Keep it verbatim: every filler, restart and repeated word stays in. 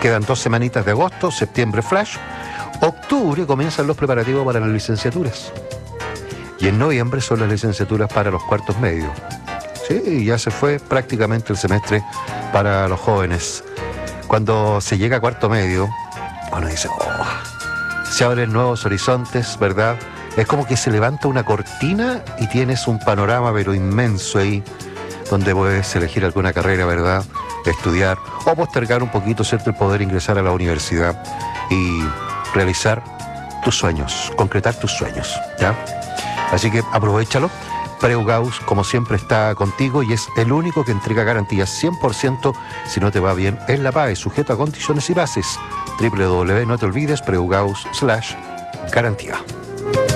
quedan dos semanitas de agosto, septiembre flash, octubre comienzan los preparativos para las licenciaturas. Y en noviembre son las licenciaturas para los cuartos medios. Sí, y ya se fue prácticamente el semestre para los jóvenes. Cuando se llega a cuarto medio, uno dice, oh, se abren nuevos horizontes, ¿verdad? Es como que se levanta una cortina y tienes un panorama pero inmenso ahí, donde puedes elegir alguna carrera, ¿verdad? Estudiar o postergar un poquito, ¿cierto?, el poder ingresar a la universidad y realizar tus sueños, concretar tus sueños, ¿ya? Así que aprovéchalo. Preugaus, como siempre, está contigo y es el único que entrega garantías cien por ciento si no te va bien en la P A E, sujeto a condiciones y bases. doble u doble u doble u punto no te olvides, preugaus slash garantía.